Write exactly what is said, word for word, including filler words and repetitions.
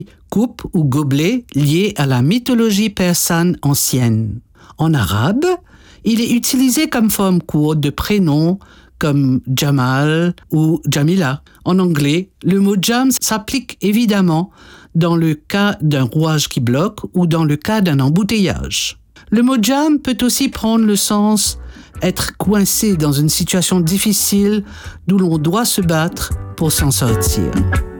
coupe ou gobelet lié à la mythologie persane ancienne. En arabe, il est utilisé comme forme courte de prénoms comme Jamal ou Jamila. En anglais, le mot jam s'applique évidemment dans le cas d'un rouage qui bloque ou dans le cas d'un embouteillage. Le mot jam peut aussi prendre le sens être coincé dans une situation difficile d'où l'on doit se battre pour s'en sortir.